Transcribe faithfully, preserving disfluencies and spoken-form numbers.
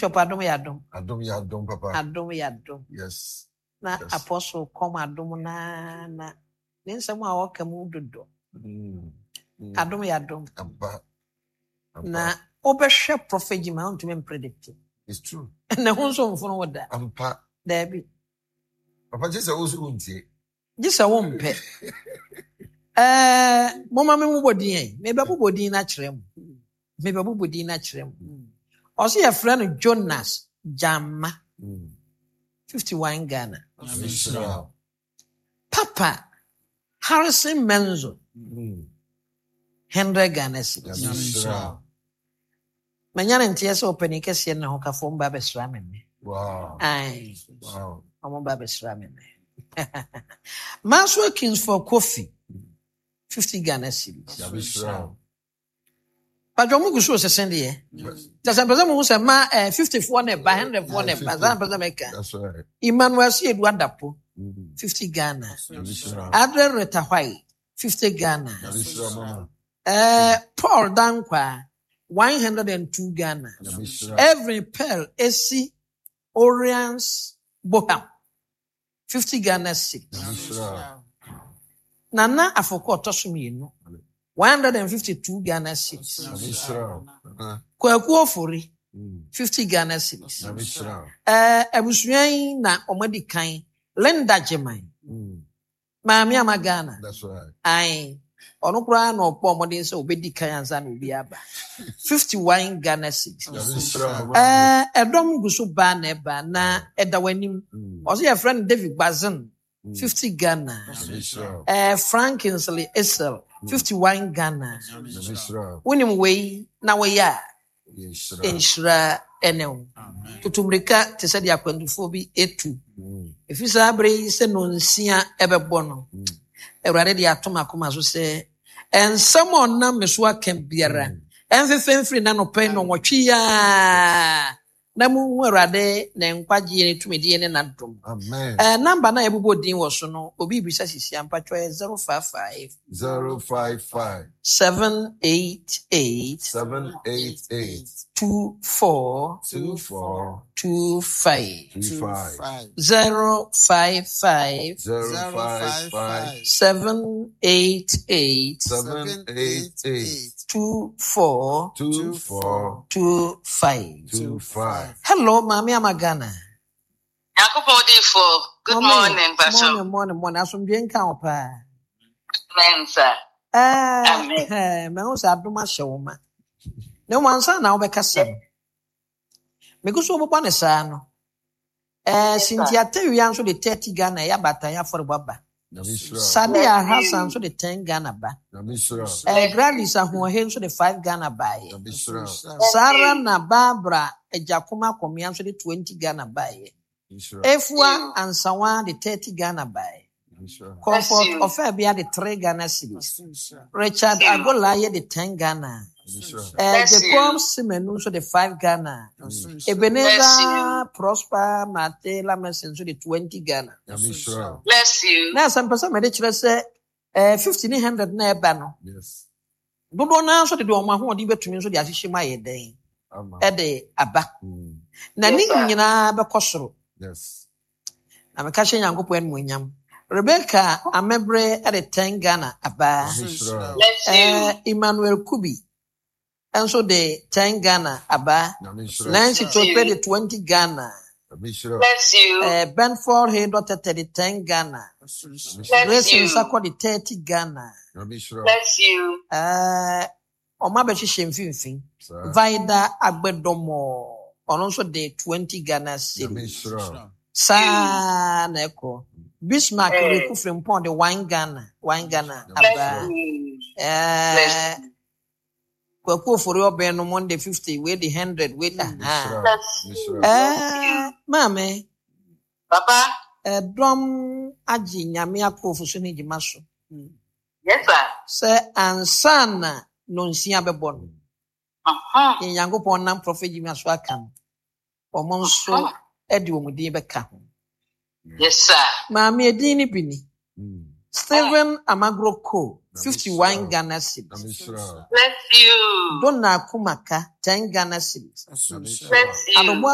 Bishop Adom Yadom. Adom Yadom, Papa. Adom Yadom. Yes. Na yes. Apostle come Adom na na. Then someone walk a move do. Adom Yadom. Abba. Na obeshe prophet Jima on to me predict. It's true. Na hunso mfuno wada. Ampa. Debi. Papa just also untie. Just a wompe. Eh, mama me mubodi yen. Me ba bubodi na kire mu. Me ba bubodi na kire mu. Also your friend Jonas Jama. Mm. fifty-one Ghana. Yes. Papa Harrison Menzo. Mm. one hundred Ghana cedis. Yes. Manyana ntia se openi kese na ho kafo mba besra me. Wow. Ai. Wow. Omo mba besra me. Maswa Kings for coffee. fifty Ghana cedis. Yes. But you must go send here. Just a person who said, "Ma, fifty-four ne ba hundred four ne ba." That person make. That's right. Emmanuel see Edward Dapo, fifty Ghana. Adrian Retahwai, fifty Ghana. Uh, Paul Dankwa, one hundred and two Ghana. Every pearl, Esi, Orients, Boham, fifty Ghana six. Nana Afoko Tosumino. one hundred fifty-two Ghana cedis. Kwaku Ofori, fifty Ghana cedis. Eh, abusuan na omadi kan, Linda Jemai. Maami ama Ghana. That's right. Ai, ono kura na opo omadi nse obedi kan anza na obi aba. fifty-one Ghana cedis. Eh, edom guso ba na eba na edawanim. Also your friend David Bazin, fifty Ghana. Eh, Frank Kinsley Esel, fifty-one Ghana. Winim way na way ya. Inshra enel. Tutumrika te said ya kwendufo bi etu. Ifisa abre se no nsia ebebo no. Ewrade de atoma koma so se ensam onna meso akem biara. Enfefemfiri na no pen no nwotwe ya. Na mu Ewrade na nkwaje ne tumedie ne nadom. Amen. Eh number na ebubo din wo so no obi bisa sisi ampatwa zero five five zero five five seven eight eight seven eight eight two four two four two five two five zero five five zero five five seven eight eight seven eight eight two four two four two five. two five. Hello, Mami Amagana. Good morning, Pastor. Morning, morning, morning. Asum bien ka opa. Amen, sir. Eh, eh, me o sa duma shewoma. Ne mo ansa na obeka sam. Me go so obo ne sa no. Eh, Cynthia Tewi anso de thirty Ghana ya bata ya for baba. Sadia Hassan so de ten Ghana ba. Eh, Gladys Ahohe so de five Ghana ba. Sarah na Barbara Ejakuma Komian so de twenty Ghana ba. Efwa Ansawa de thirty Ghana ba. Comfort of Abia the three Ghana cedis. Richard Agolaye the ten Ghana. Uh, the Pom Simenu so the five Ghana. Ebenezer Prosper Matela Messen so the twenty Ghana. Bless you. Now some person made it say uh fifteen hundred na ebano. Yes. Dodo na so the do ma ho odi betumi so the ahihye ma ye den. E de aba. Na ni nyina be kosoro. Yes. Na me ka hye Nyankopon mu nyam. Rebecca Amebre at the ten Ghana aba. Uh, Emmanuel Kubi. And so the ten Ghana aba. Nancy Tope the twenty Ghana. Bless you. Uh, Benford Hay daughter the ten Ghana. Grace Nsako the thirty Ghana. Bless you. Uh, Omabechi Shemfinfin. Vida Agbedomo. On also the twenty Ghana city. Sa neko. Bismarck Reku from Pond the one Ghana. One Ghana aba. Uh, Kwaku for your ben on Monday fifty, wait the hundred, wait that. Eh, Mammy, Papa, a drum aji nyamia profusuni jimaso. Yes, sir. Sir and son, non sia bebon. Uh-huh. In Yango Ponam Prophet Jimaswakam. Or Monso Edwumudi Beka. Yes, sir. Mammy Dini Bini. Stephen Amagro Co. fifty-one Ghana cedis. Bless you. Donna Kumaka, ten Ghana cedis. Bless you.